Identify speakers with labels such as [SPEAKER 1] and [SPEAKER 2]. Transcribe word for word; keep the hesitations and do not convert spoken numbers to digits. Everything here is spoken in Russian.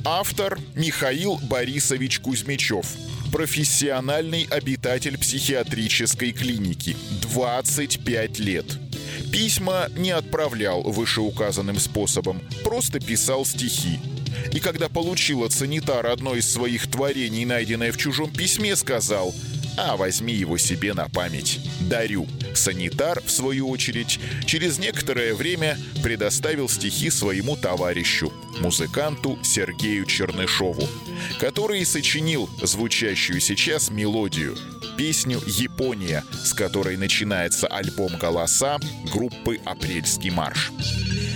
[SPEAKER 1] Автор Михаил Борисович Кузьмичев. Профессиональный обитатель психиатрической клиники. двадцать пять лет. Письма не отправлял вышеуказанным способом, просто писал стихи. И когда получил от санитара одно из своих творений, найденное в чужом письме, сказал: «А возьми его себе на память. Дарю». Санитар, в свою очередь, через некоторое время предоставил стихи своему товарищу, музыканту Сергею Чернышову, который сочинил звучащую сейчас мелодию, песню «Япония», с которой начинается альбом «Голоса» группы «Апрельский марш».